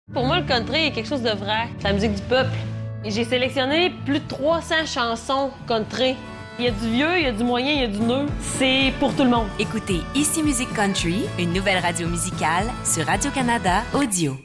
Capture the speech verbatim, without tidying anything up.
Pour moi, le country est quelque chose de vrai. C'est la musique du peuple. Et j'ai sélectionné plus de trois cents chansons country. Il y a du vieux, il y a du moyen, il y a du neuf. C'est pour tout le monde. Écoutez Ici Musique Country, une nouvelle radio musicale sur Radio-Canada Audio.